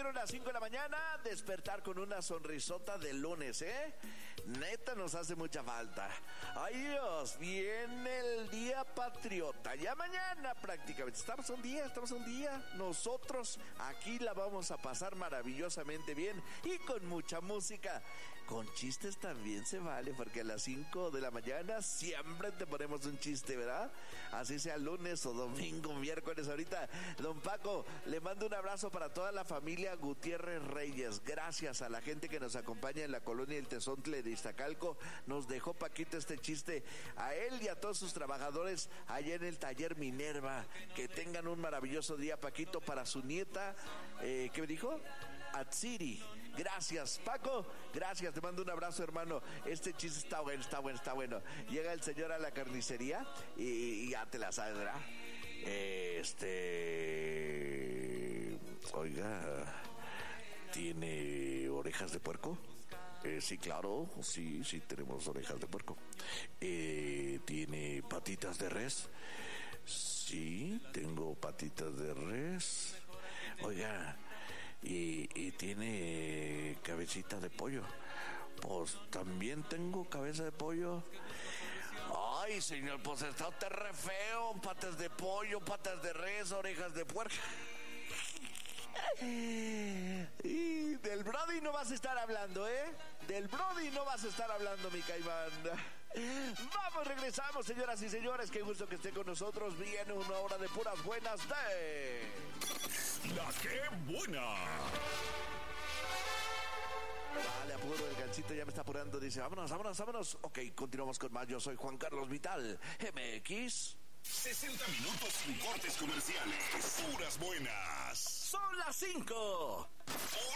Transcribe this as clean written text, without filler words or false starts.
dieron las 5 de la mañana, despertar con una sonrisota de lunes, ¿eh? Neta nos hace mucha falta. Ay Dios, viene el día patriota. Ya mañana prácticamente. Estamos a un día. Nosotros aquí la vamos a pasar maravillosamente bien y con mucha música. Con chistes también se vale, porque a las 5 de la mañana siempre te ponemos un chiste, ¿verdad? Así sea lunes o domingo, miércoles. Ahorita, don Paco, le mando un abrazo para toda la familia Gutiérrez Reyes. Gracias a la gente que nos acompaña en la colonia El Tezontle de Iztacalco. Nos dejó Paquito este chiste a él y a todos sus trabajadores allá en el taller Minerva. Que tengan un maravilloso día, Paquito, para su nieta, ¿qué me dijo? Atsiri. Gracias, Paco, gracias, te mando un abrazo, hermano. Este chiste está bueno. Llega el señor a la carnicería y ya te la sabes, ¿verdad? Oiga, ¿tiene orejas de puerco? Sí, claro, sí, tenemos orejas de puerco. ¿Tiene patitas de res? Sí, tengo patitas de res. Oiga, y tiene cabecita de pollo. Pues también tengo cabeza de pollo. Ay, señor, pues está usted re feo. Patas de pollo, patas de res, orejas de puerco. Y del Brody no vas a estar hablando, ¿eh? Del Brody no vas a estar hablando, mi caimán. Vamos, regresamos, señoras y señores. Qué gusto que esté con nosotros. Viene una hora de puras buenas de... ¡La qué buena! Vale, apuro, el gancito ya me está apurando. Dice, vámonos. Ok, continuamos con más. Yo soy Juan Carlos Vital, MX. 60 minutos sin cortes comerciales. Puras buenas. Son las 5.